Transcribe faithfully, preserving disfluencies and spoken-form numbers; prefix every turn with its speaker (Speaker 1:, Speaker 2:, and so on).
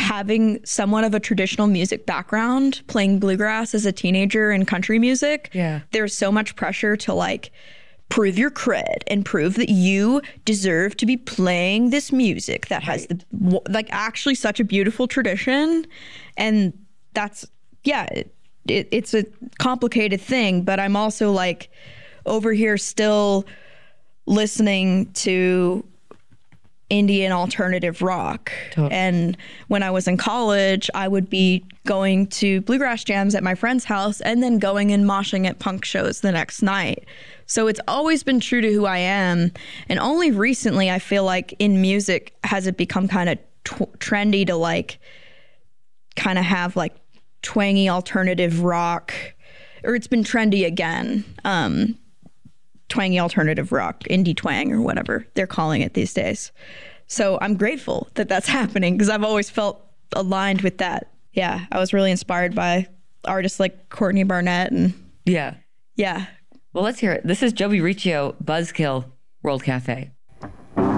Speaker 1: having somewhat of a traditional music background, playing bluegrass as a teenager and country music,
Speaker 2: yeah.
Speaker 1: there's so much pressure to like prove your cred and prove that you deserve to be playing this music that has right. the like actually such a beautiful tradition. And that's, yeah, it, it, it's a complicated thing, but I'm also like over here still listening to Indian alternative rock. Totally. And when I was in college, I would be going to bluegrass jams at my friend's house and then going and moshing at punk shows the next night. So it's always been true to who I am. And only recently, I feel like in music, has it become kind of tw- trendy to like kind of have like twangy alternative rock, or it's been trendy again. Um, twangy alternative rock, indie twang or whatever they're calling it these days. So I'm grateful that that's happening because I've always felt aligned with that. Yeah, I was really inspired by artists like Courtney Barnett and
Speaker 2: yeah.
Speaker 1: Yeah.
Speaker 2: Well, let's hear it. This is Joey Riccio, Buzzkill, World Cafe.